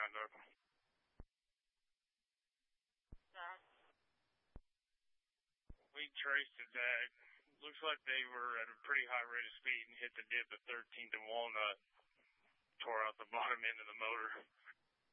conduct. We traced it back. Looks like they were at a pretty high rate of speed and hit the dip at 13th and Walnut. Tore out the bottom end of the motor.